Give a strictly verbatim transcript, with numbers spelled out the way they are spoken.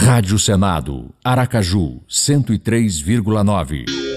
Rádio Senado, Aracaju, cento e três vírgula nove.